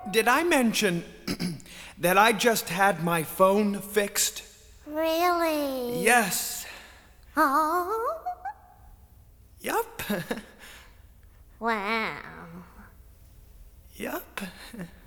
Did I mention that I just had my phone fixed? Really? Yes. Oh? Yup. Wow. Yup.